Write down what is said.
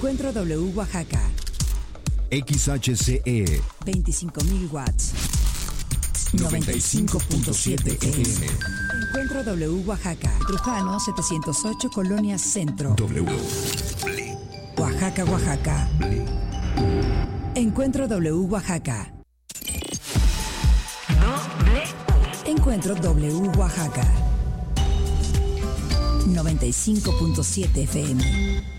Encuentro W Oaxaca. XHCE 25.000 watts. 95.7 FM. Encuentro W Oaxaca. Trujano 708, Colonia Centro. W. Oaxaca, Oaxaca. Encuentro W Oaxaca. Encuentro W Oaxaca. 95.7 FM.